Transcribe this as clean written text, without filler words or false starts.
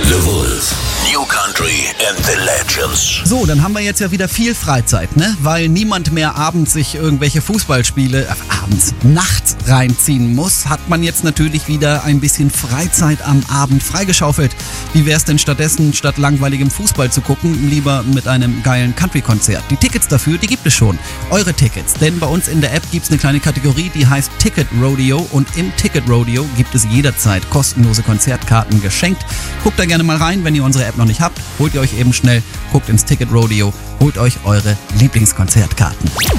The Wolf. New Country and the Legends. So, dann haben wir jetzt ja wieder viel Freizeit, ne? Weil niemand mehr abends sich irgendwelche Fußballspiele, nachts reinziehen muss, hat man jetzt natürlich wieder ein bisschen Freizeit am Abend freigeschaufelt. Wie wär's denn stattdessen, statt langweiligem Fußball zu gucken, lieber mit einem geilen Country-Konzert? Die Tickets dafür, die gibt es schon. Eure Tickets, denn bei uns in der App gibt's eine kleine Kategorie, die heißt Ticket Rodeo, und im Ticket Rodeo gibt es jederzeit kostenlose Konzertkarten geschenkt. Guckt da gerne mal rein, wenn ihr unsere App noch nicht habt, holt ihr euch eben schnell, guckt ins Ticket Rodeo, holt euch eure Lieblingskonzertkarten.